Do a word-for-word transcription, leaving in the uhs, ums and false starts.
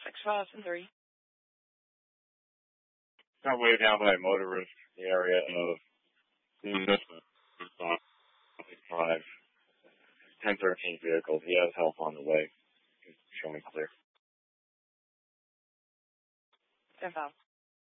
six five and three. Got way down by motorist, the area of five, ten thirteen vehicles. He has help on the way. Show me clear. ten five.